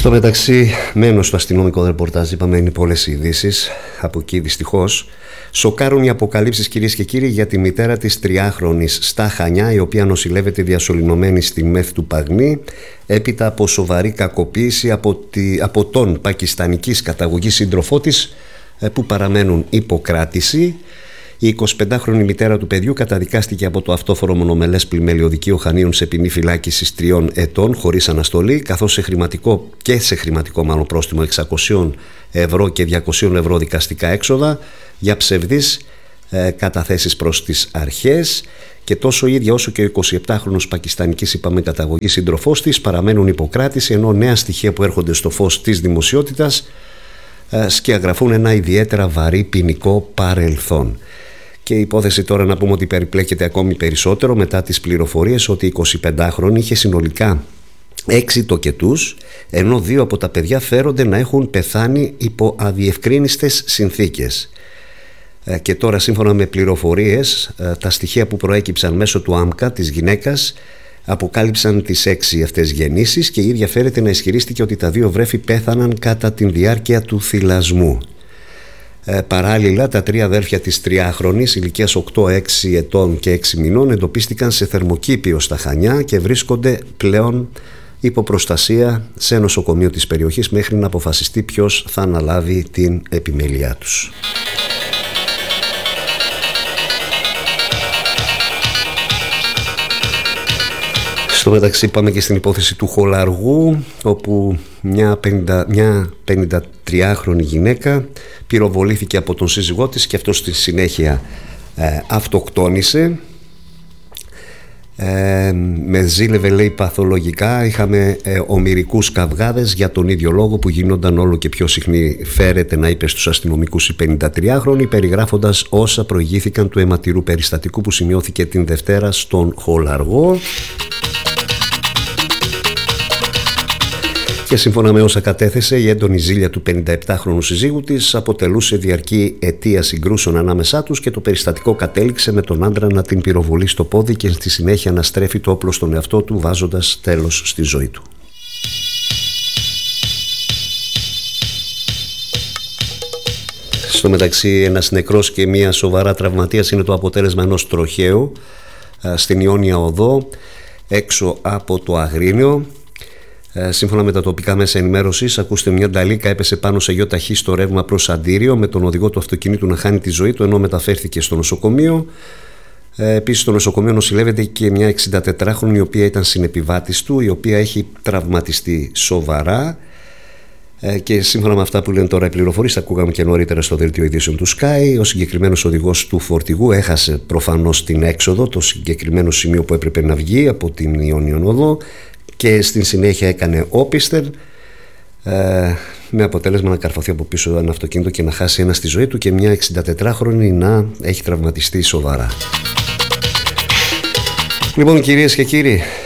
Στο μεταξύ, μένω στο αστυνομικό ρεπορτάζ, είπαμε είναι πολλές ειδήσεις. Από εκεί δυστυχώς σοκάρουν οι αποκαλύψεις, κυρίες και κύριοι, για τη μητέρα της 3χρονης στα Χανιά, η οποία νοσηλεύεται διασωληνωμένη στη ΜΕΘ του Παγνή έπειτα από σοβαρή κακοποίηση από τον πακιστανικής καταγωγής σύντροφό της, που παραμένουν υποκράτηση. Η 25χρονη μητέρα του παιδιού καταδικάστηκε από το αυτόφορο μονομελές πλημμελιωδικείο Χανίων σε ποινή φυλάκισης 3 ετών χωρίς αναστολή, καθώς σε χρηματικό πρόστιμο 600 ευρώ και 200 ευρώ δικαστικά έξοδα για ψευδείς καταθέσεις προς τις αρχές. Και τόσο η ίδια όσο και ο 27χρονος πακιστανικής καταγωγής σύντροφός της παραμένουν υποκράτηση, ενώ νέα στοιχεία που έρχονται στο φως της δημοσιότητας σκιαγραφούν ένα ιδιαίτερα βαρύ ποινικό παρελθόν. Και η υπόθεση τώρα να πούμε ότι περιπλέκεται ακόμη περισσότερο μετά τις πληροφορίες ότι η 25χρονη είχε συνολικά 6 τοκετούς, ενώ 2 από τα παιδιά φέρονται να έχουν πεθάνει υπό αδιευκρίνιστες συνθήκες. Και τώρα, σύμφωνα με πληροφορίες, τα στοιχεία που προέκυψαν μέσω του ΆΜΚΑ της γυναίκας αποκάλυψαν τις 6 αυτές γεννήσεις, και η ίδια φέρεται να ισχυρίστηκε ότι τα 2 βρέφη πέθαναν κατά τη διάρκεια του θυλασμού. Παράλληλα, τα 3 αδέρφια της 3χρονης ηλικίας 8, 6 ετών και 6 μηνών εντοπίστηκαν σε θερμοκήπιο στα Χανιά και βρίσκονται πλέον υπό προστασία σε νοσοκομείο της περιοχής μέχρι να αποφασιστεί ποιος θα αναλάβει την επιμέλειά τους. Στο μεταξύ πάμε και στην υπόθεση του Χολαργού, όπου μια 53χρονη γυναίκα πυροβολήθηκε από τον σύζυγό της και αυτός στη συνέχεια αυτοκτόνησε. Με ζήλευε, λέει, παθολογικά. Είχαμε ομηρικούς καυγάδες για τον ίδιο λόγο που γίνονταν όλο και πιο συχνοί, φέρεται να είπε στους αστυνομικούς η 53χρονη, περιγράφοντας όσα προηγήθηκαν του αιματηρού περιστατικού που σημειώθηκε την Δευτέρα στον Χολαργό. Και σύμφωνα με όσα κατέθεσε, η έντονη ζήλια του 57χρονου συζύγου της αποτελούσε διαρκή αιτία συγκρούσεων ανάμεσά τους, και το περιστατικό κατέληξε με τον άντρα να την πυροβολεί στο πόδι και στη συνέχεια να στρέφει το όπλο στον εαυτό του, βάζοντας τέλος στη ζωή του. Στο μεταξύ, ένας νεκρός και μία σοβαρά τραυματίας είναι το αποτέλεσμα ενός τροχαίου στην Ιόνια Οδό, έξω από το Αγρίνιο. Σύμφωνα με τα τοπικά μέσα ενημέρωσης, ακούστε, μια νταλίκα έπεσε πάνω σε γιο ταχύ στο ρεύμα προς Αντίριο, με τον οδηγό του αυτοκινήτου να χάνει τη ζωή του ενώ μεταφέρθηκε στο νοσοκομείο. Επίσης, στο νοσοκομείο νοσηλεύεται και μια 64χρονη, η οποία ήταν συνεπιβάτης του, η οποία έχει τραυματιστεί σοβαρά. Και σύμφωνα με αυτά που λένε τώρα οι πληροφορίες, ακούγαμε και νωρίτερα στο δελτίο ειδήσεων του Sky, ο συγκεκριμένος οδηγός του φορτηγού έχασε προφανώς την έξοδο, το συγκεκριμένο σημείο που έπρεπε να βγει από την Ιόνιον Οδό, και στην συνέχεια έκανε όπιστερ, με αποτέλεσμα να καρφωθεί από πίσω ένα αυτοκίνητο και να χάσει ένα στη ζωή του, και μια 64χρονη να έχει τραυματιστεί σοβαρά. Λοιπόν, κυρίες και κύριοι,